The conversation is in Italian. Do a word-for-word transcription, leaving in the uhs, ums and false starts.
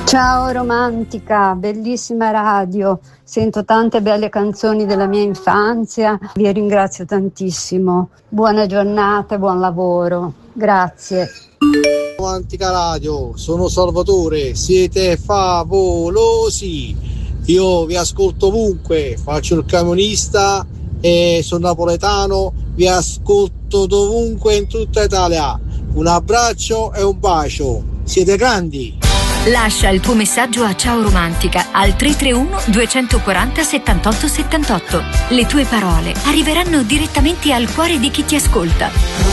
Ciao romantica, bellissima radio, sento tante belle canzoni della mia infanzia, vi ringrazio tantissimo, buona giornata e buon lavoro, grazie. Romantica radio, sono Salvatore, siete favolosi, io vi ascolto ovunque, faccio il camionista e sono napoletano, vi ascolto dovunque in tutta Italia, un abbraccio e un bacio, siete grandi. Lascia il tuo messaggio a Ciao Romantica al tre tre uno due quattro zero settantotto settantotto. Le tue parole arriveranno direttamente al cuore di chi ti ascolta.